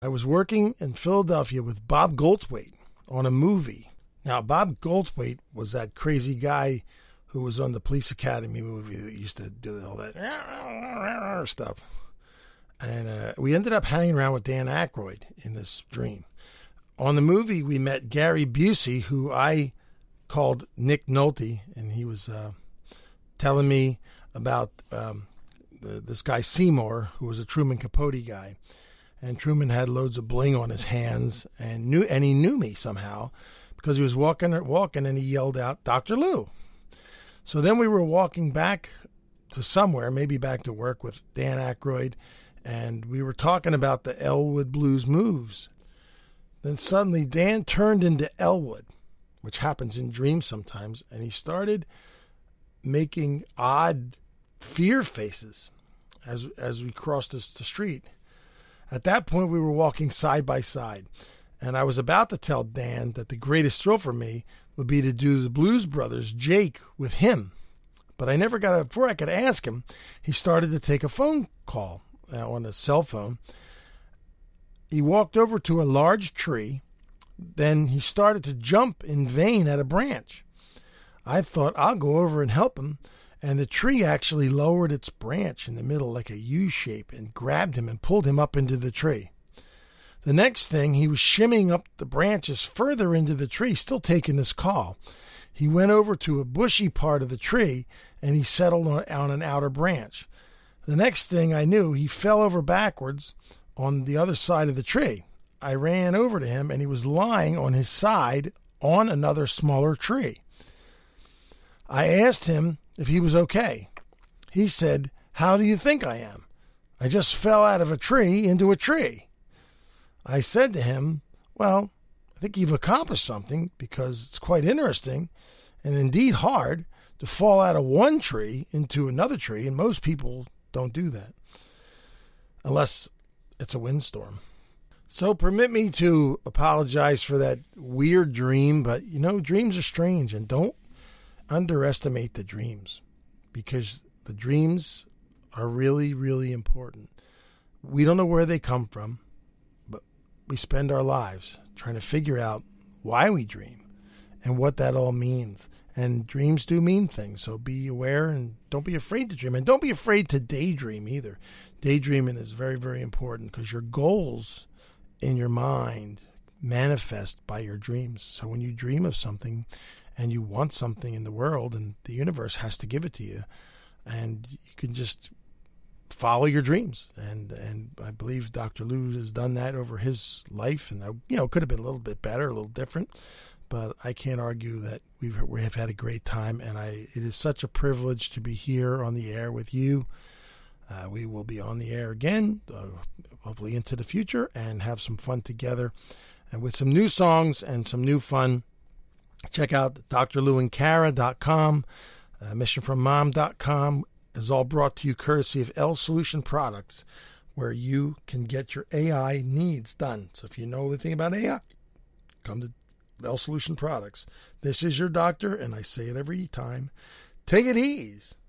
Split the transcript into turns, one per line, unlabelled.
I was working in Philadelphia with Bob Goldthwait on a movie. Now, Bob Goldthwait was that crazy guy who was on the Police Academy movie that used to do all that stuff. And we ended up hanging around with Dan Aykroyd in this dream. On the movie, we met Gary Busey, who I called Nick Nolte, and he was telling me about this guy Seymour, who was a Truman Capote guy. And Truman had loads of bling on his hands, and he knew me somehow because he was walking and he yelled out, "Dr. Lou." So then we were walking back to somewhere, maybe back to work with Dan Aykroyd, and we were talking about the Elwood Blues Moves. Then suddenly Dan turned into Elwood, which happens in dreams sometimes, and he started making odd fear faces as we crossed the street. At that point, we were walking side by side, and I was about to tell Dan that the greatest thrill for me would be to do the Blues Brothers, Jake, with him. But I never got before I could ask him, he started to take a phone call on a cell phone. He walked over to a large tree. Then he started to jump in vain at a branch. I thought, I'll go over and help him. And the tree actually lowered its branch in the middle like a U shape and grabbed him and pulled him up into the tree. The next thing, he was shimmying up the branches further into the tree, still taking this call. He went over to a bushy part of the tree and he settled on an outer branch. The next thing I knew, he fell over backwards on the other side of the tree. I ran over to him and he was lying on his side on another smaller tree. I asked him if he was okay. He said, "How do you think I am? I just fell out of a tree into a tree." I said to him, "Well, I think you've accomplished something because it's quite interesting and indeed hard to fall out of one tree into another tree, and most people don't do that unless it's a windstorm." So permit me to apologize for that weird dream, but dreams are strange, and don't underestimate the dreams because the dreams are really, really important. We don't know where they come from, but we spend our lives trying to figure out why we dream and what that all means. And dreams do mean things, so be aware and don't be afraid to dream. And don't be afraid to daydream either. Daydreaming is very, very important because your goals in your mind manifest by your dreams. So when you dream of something and you want something in the world, and the universe has to give it to you, and you can just follow your dreams. And I believe Dr. Lou has done that over his life, and it could have been a little bit better, a little different, but I can't argue that we have had a great time, and it is such a privilege to be here on the air with you. We will be on the air again, hopefully into the future, and have some fun together, and with some new songs and some new fun. Check out drlewandkara.com, missionfrommom.com is all brought to you courtesy of L Solution Products, where you can get your AI needs done. So if you know anything about AI, come to L Solution Products. This is your doctor, and I say it every time. Take it easy.